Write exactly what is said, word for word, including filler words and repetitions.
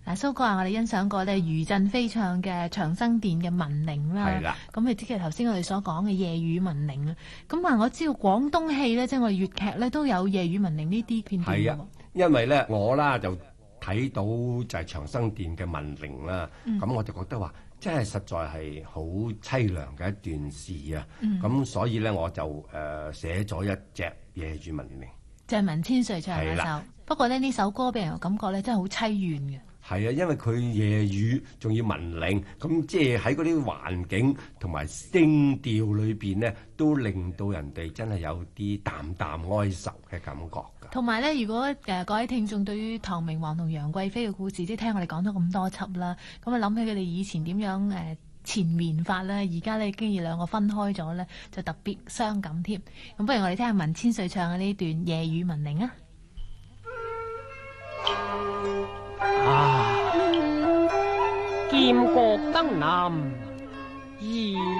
嗱，蘇哥啊，我哋欣賞過咧余振飛唱嘅《長生殿》嘅文鈴啦。 係啦。 咁即係頭先我哋所講嘅夜雨文鈴啊。咁啊，我知道廣東戲咧，即係我哋粵劇咧都有夜雨文鈴呢啲片段嘅喎。 因為咧我啦就睇到就係長生殿嘅文鈴啦，咁、嗯、我就覺得話真係實在係好凄涼嘅一段事啊，咁、嗯、所以咧我就誒、呃、寫咗一隻夜雨文鈴， 就係文千歲唱嘅首。不過咧呢首歌俾人嘅感覺咧真係好凄怨嘅。 係啊，因為佢夜雨仲要文鈴，咁即係喺嗰啲環境同埋聲調裏邊呢，都令到人哋真係有啲淡淡哀愁嘅感覺㗎。 同埋咧，如果誒、呃、各位聽眾對於唐明皇同楊貴妃嘅故事，即係聽我哋講咗咁多輯啦，咁啊諗起佢哋以前點樣誒、呃、纏綿法啦，而家咧經已兩個分開咗咧，就特別傷感添。咁不如我哋聽下文千歲唱嘅呢段《夜雨文鈴》啊！ 啊！劍閣登臨，而